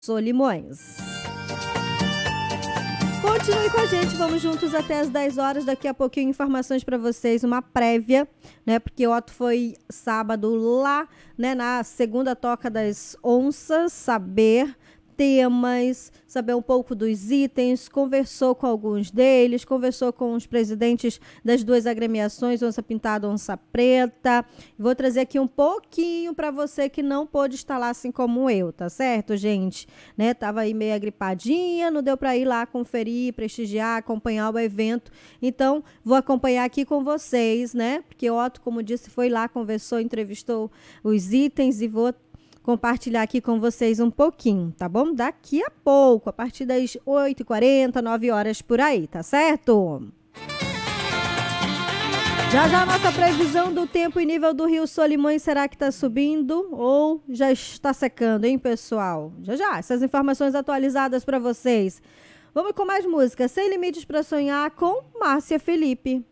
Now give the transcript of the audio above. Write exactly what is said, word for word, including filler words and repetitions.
Solimões. Continue com a gente, vamos juntos até as dez horas. Daqui a pouquinho informações para vocês, uma prévia, né? Porque o Otto foi sábado lá, né? Na segunda toca das onças, saber temas, saber um pouco dos itens, conversou com alguns deles, conversou com os presidentes das duas agremiações, Onça Pintada e Onça Preta. Vou trazer aqui um pouquinho para você que não pôde estar lá assim como eu, tá certo, gente? Né? Tava aí meio agripadinha, não deu para ir lá conferir, prestigiar, acompanhar o evento. Então, vou acompanhar aqui com vocês, né? Porque o Otto, como disse, foi lá, conversou, entrevistou os itens e vou compartilhar aqui com vocês um pouquinho, tá bom? Daqui a pouco, a partir das oito e quarenta, nove horas por aí, tá certo? Já já a nossa previsão do tempo e nível do Rio Solimões, será que está subindo ou já está secando, hein, pessoal? Já já, essas informações atualizadas para vocês. Vamos com mais música, Sem Limites para Sonhar, com Márcia Felipe.